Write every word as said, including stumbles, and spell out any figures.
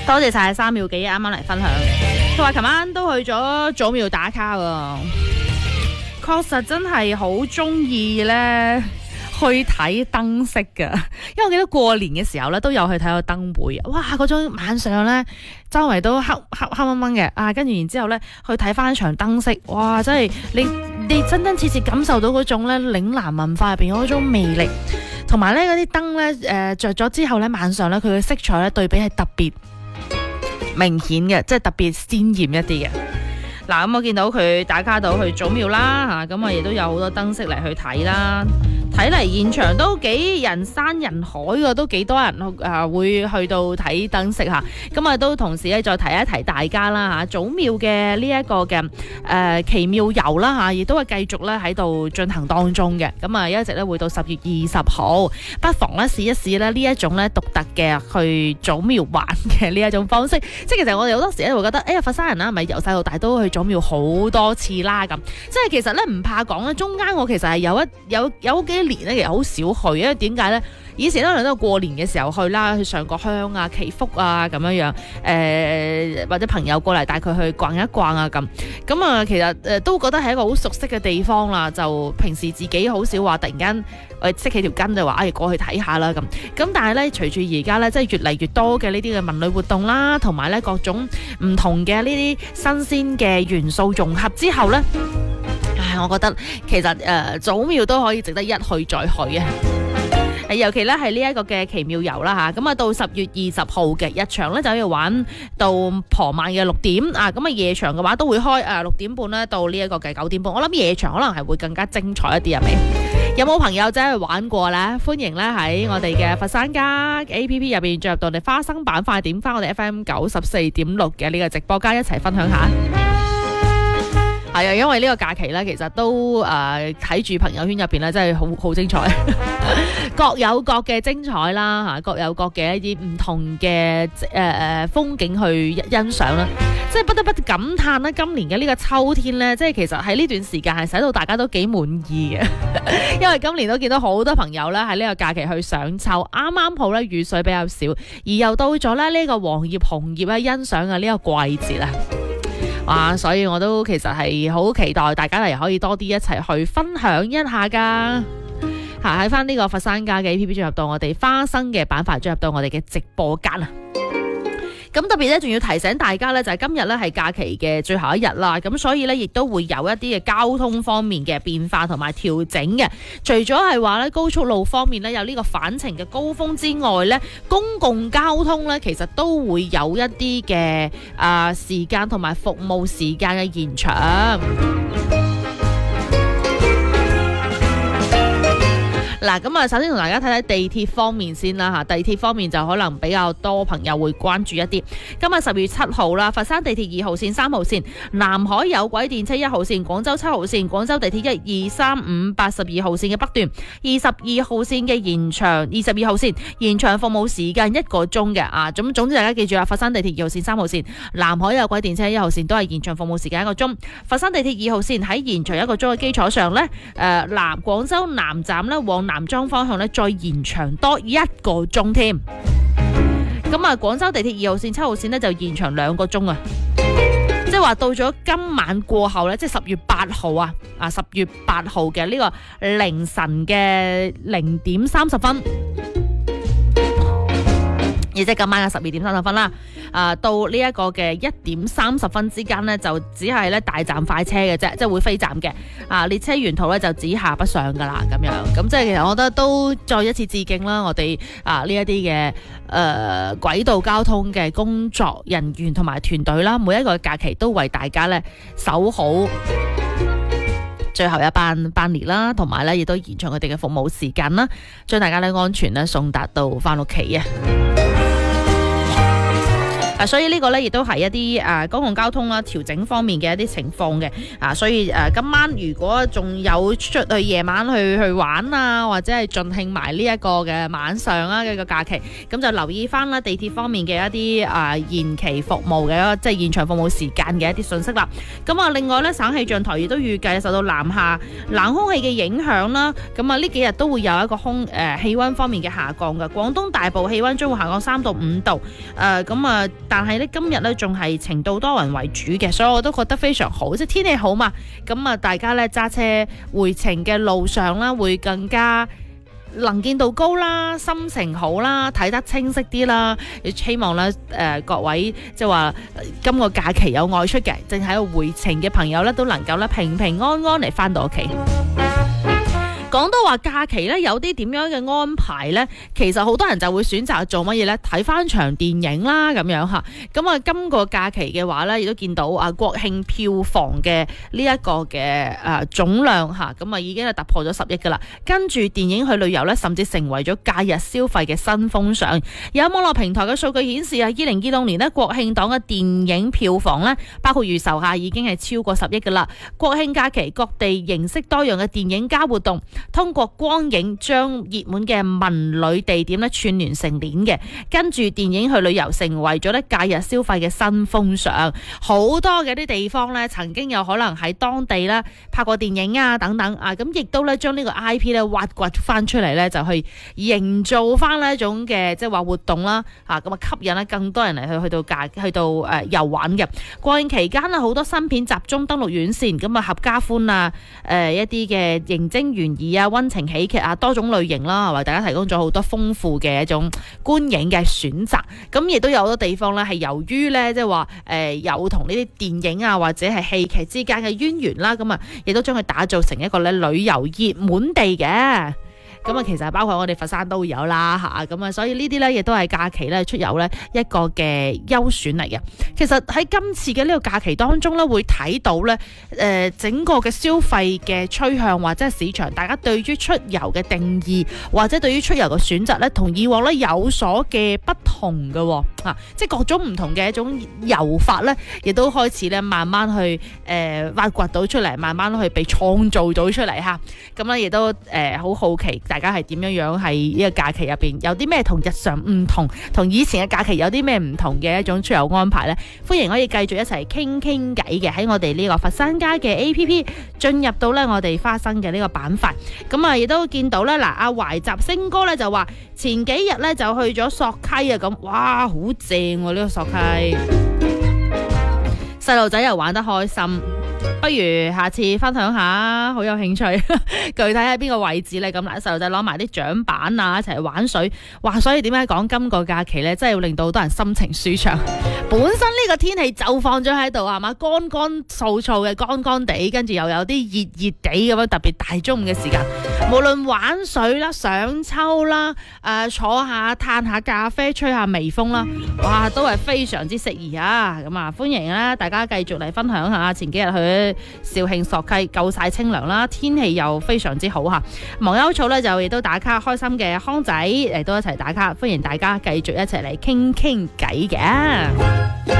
多謝晒三秒幾啱啱嚟分享。佢話琴晚都去咗祖廟打卡喎，確實真係好中意呢去睇燈飾㗎，因為我記得過年嘅時候咧都有去睇個燈會，哇！嗰種晚上咧周圍都黑黑黑掹掹嘅啊，跟住然之後咧去睇翻一場燈飾，哇！真係你你真真切切感受到嗰種咧嶺南文化入邊嗰種魅力，同埋咧嗰啲燈咧誒著咗之後咧晚上咧佢嘅色彩咧對比係特別明顯嘅，即係特別鮮豔一啲嘅。嗱，咁我見到佢打卡到去祖廟啦嚇，咁我亦都有好多燈飾嚟去睇啦。睇嚟現場都幾人山人海嘅，都幾多人啊會去到睇燈飾嚇。咁啊都同時咧再提一提大家啦嚇，祖廟嘅呢一個嘅誒、呃、奇妙遊啦嚇，亦都係繼續咧喺度進行當中嘅。咁啊一直咧會到十月二十號，不妨咧試一試咧呢一種咧獨特嘅去祖廟玩嘅呢一種方式。即係其實我哋好多時咧會覺得，哎呀佛山人啦，係咪由細到大都去祖廟好多次啦咁。即係其實咧唔怕講咧，中間我其實係有一有有幾年咧，其實好少去，因為點解咧？以前可能都係過年嘅時候去啦，去上個香啊、祈福啊咁樣樣，誒、呃、或者朋友過嚟帶佢去逛一逛啊咁。咁啊，其實誒都覺得係一個好熟悉嘅地方啦。就平時自己好少話突然間誒識起條筋就話哎過去睇下啦咁。咁但係咧，隨住而家咧，即係越嚟越多嘅呢啲嘅文旅活動啦，同埋咧各種唔同嘅呢啲新鮮嘅元素融合之後咧。我覺得其實誒、呃、祖廟都可以值得一去再去啊！尤其咧係呢一個嘅奇妙遊啦嚇，咁啊到十月二十號嘅日場咧就要玩到傍晚嘅六點啊，咁啊夜場嘅話都會開啊六點半咧到呢一個嘅九點半，我諗夜場可能係會更加精彩一啲係咪？有冇朋友真係玩過咧？歡迎咧喺我哋嘅佛山家 A P P 入邊進入到我哋花生板塊，點翻我哋 F M 九十四點六嘅呢個直播間一齊分享下。係啊，因為呢個假期咧，其實都誒睇住朋友圈入邊咧，真係好好精彩，各有各嘅精彩啦嚇，各有各嘅一啲唔同嘅誒誒風景去欣賞啦。即係不得不感嘆啦，今年嘅呢個秋天咧，即係其實喺呢段時間係使到大家都幾滿意嘅，因為今年都見到好多朋友咧喺呢個假期去賞秋，啱啱好咧雨水比較少，而又到咗咧呢個黃葉紅葉咧欣賞嘅呢個季節啦。哇！所以我都其實係好期待大家嚟可以多啲一齊去分享一下噶嚇，喺翻呢個佛山家嘅 A P P 進入到我哋花生嘅板塊，進入到我哋嘅直播間啊！咁特別咧，仲要提醒大家咧，就係今日咧係假期嘅最後一日啦。咁所以咧，亦都會有一啲嘅交通方面嘅變化同埋調整嘅。除咗係話咧高速路方面咧有呢個返程嘅高峰之外咧，公共交通咧其實都會有一啲嘅啊時間同埋服務時間嘅延長。嗱，咁啊，首先同大家睇睇地鐵方面先啦嚇。地鐵方面就可能比較多朋友會關注一啲。今日十月七號啦，佛山地鐵二號線、三號線、南海有軌電車一號線、廣州七號線、廣州地鐵一二三五八十二號線嘅北段、二十二號線嘅延長、二十二號線延長服務時間一個鐘嘅啊。咁總之大家記住啦，佛山地鐵二號線、三號線、南海有軌電車一號線都係延長服務時間一個鐘。佛山地鐵二號線喺延長一個鐘嘅基礎上呢，誒、呃、南廣州南站呢往南莊方向咧，再延長多一個鐘添。咁啊，廣州地鐵二號線、七號線呢，就延長兩個鐘啊。即係話到咗今晚過後咧，即係十月八號啊，啊十月八號嘅呢個凌晨嘅零點三十分。亦即係今晚嘅十二點三十分啦，啊到呢一個嘅一點三十分之間呢，就只係咧大站快車嘅啫，即係會飛站嘅，啊列車沿途咧就只下不上噶啦，咁樣，咁即係其實我覺得都再一次致敬啦，我哋啊呢一啲嘅誒軌道交通嘅工作人員同埋團隊啦，每一個假期都為大家咧守好最後一班班列啦，同埋咧亦都延長佢哋嘅服務時間啦，將大家咧安全咧送達到翻屋企啊！啊，所以呢個咧亦都係一啲誒公共交通啦調整方面嘅一啲情況嘅啊，所以誒、呃、今晚如果仲有出去夜晚去去玩啊，或者係盡興埋呢一個嘅晚上啊嘅個假期，咁就留意翻啦地鐵方面嘅一啲誒、呃、延期服務嘅即係延長服務時間嘅一啲信息啦。咁啊，另外咧省氣象台亦都預計受到南下冷空氣嘅影響啦，咁啊呢幾日都會有一個空誒氣溫方面嘅下降嘅，廣東大部氣溫將會下降三到五度誒，咁啊。 但係咧今日咧仲係晴到多雲為主嘅，所以我都覺得非常好，即係天氣好嘛，咁啊大家咧揸車回程嘅路上啦，會更加能見度高啦，心情好啦，睇得清晰啲啦。亦希望咧，誒、呃、各位即係話今個假期有外出嘅，正喺度回程嘅朋友咧，都能夠咧平平安安嚟翻到屋企。講到話假期咧，有啲點樣嘅安排呢？其實好多人就會選擇做乜嘢呢？睇翻場電影啦，咁樣吓。咁啊，今個假期嘅話呢，亦都見到啊國慶票房嘅呢一個嘅誒總量吓，咁啊已經係突破咗十億噶啦。跟住電影去旅遊呢，甚至成為咗假日消費嘅新風尚。有網絡平台嘅數據顯示啊，二零二六年呢，國慶檔嘅電影票房呢，包括預售下已經係超過十億噶啦。國慶假期各地形式多樣嘅電影加活動，通過光影將熱門嘅文旅地點咧串聯成鏈嘅，跟住電影去旅遊成為咗咧假日消費嘅新風尚。好多嘅啲地方咧，曾經有可能喺當地咧拍過電影啊等等啊，咁亦都咧將呢個 I P 咧挖掘翻出嚟咧，就去營造翻呢一種嘅即係話活動啦，吓咁啊吸引咧更多人嚟去去到假去到誒遊玩嘅。國慶期間咧，好多新片集中登陸院線，咁啊合家歡啊，誒一啲嘅刑偵懸疑啊、溫情喜劇啊，多種類型啦，為大家提供咗好多豐富嘅一種觀影嘅選擇。咁亦都有好多地方咧，係由於咧即係話誒有同呢啲電影啊或者係戲劇之間嘅淵源啦，咁啊亦都將佢打造成一個咧旅遊熱門地嘅。咁啊，其實包括我哋佛山都會有啦吓，咁啊，所以呢啲咧亦都係假期咧出遊咧一個嘅優選嚟嘅。其實喺今次嘅呢個假期當中咧，會睇到咧誒整個嘅消費嘅趨向或者係市場，大家對於出遊嘅定義或者對於出遊嘅選擇咧，同以往咧有所嘅不同嘅啊，即係各種唔同嘅一種遊法咧，亦都開始咧慢慢去誒挖掘到出嚟，慢慢去被創造到出嚟吓。咁咧亦都誒好好奇。大家係點樣樣喺呢個假期入邊有啲咩同日常唔同，同以前嘅假期有啲咩唔同嘅一種出遊安排呢？歡迎可以繼續一齊傾傾偈嘅，喺我哋呢個佛山街嘅 A P P 進入到呢我哋花生嘅呢個板塊。咁啊亦都見到呢，嗱阿懷集星哥呢就話前幾日呢就去咗索溪啊，咁哇好正喎呢個索溪，細路仔又玩得開心。不如下次分享下，好有興趣。具體喺邊個位置呢？咁啦，細路仔攞埋啲獎板啊，一齊玩水。哇！所以點解講今個假期呢？真係要令到好多人心情舒暢。本身呢個天氣就放咗喺度係嘛，乾乾燥燥嘅，乾乾地，跟住又有啲熱熱地咁樣，特別大中午嘅時間，無論玩水啦、上秋啦、誒、呃、坐下嘆下咖啡、吹下微風啦，哇，都係非常之適宜啊！咁啊，歡迎啦，大家繼續嚟分享下前幾日去肇慶索溪夠晒清涼啦，天氣又非常之好吓。忘憂草咧就亦都打卡，開心嘅康仔嚟到一齊打卡，歡迎大家繼續一齊嚟傾傾偈嘅。